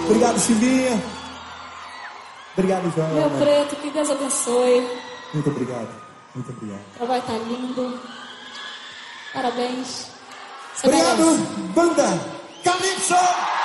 Obrigado, Chimbinha. Obrigado, João. Meu preto, que Deus abençoe. Muito obrigado. Muito obrigado. O trabalho tá lindo. Parabéns. Você Obrigado, merece. banda Calypso.